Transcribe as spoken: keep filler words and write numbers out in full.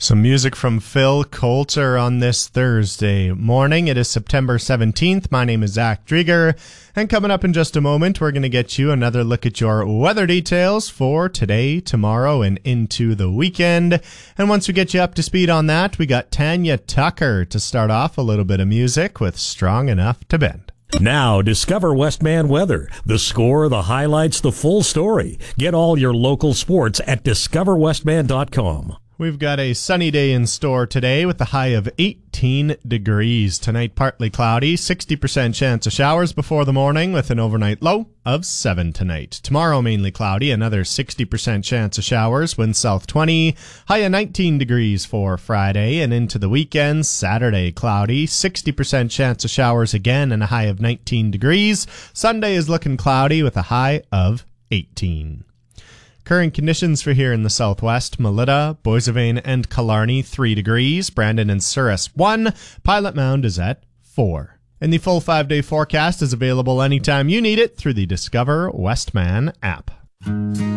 Some music from Phil Coulter on this Thursday morning. It is September seventeenth. My name is Zach Drieger. And coming up in just a moment, we're going to get you another look at your weather details for today, tomorrow, and into the weekend. And once we get you up to speed on that, we got Tanya Tucker to start off a little bit of music with Strong Enough to Bend. Now, discover Westman Weather. The score, the highlights, the full story. Get all your local sports at discover westman dot com. We've got a sunny day in store today with a high of eighteen degrees. Tonight, partly cloudy, sixty percent chance of showers before the morning with an overnight low of seven tonight. Tomorrow, mainly cloudy, another sixty percent chance of showers, wind south twenty, high of nineteen degrees for Friday, and into the weekend, Saturday, cloudy, sixty percent chance of showers again and a high of nineteen degrees. Sunday is looking cloudy with a high of eighteen. Current conditions for here in the southwest: Melita, Boissevain, and Killarney, three degrees. Brandon and Souris, one. Pilot Mound is at four. And the full five-day forecast is available anytime you need it through the Discover Westman app.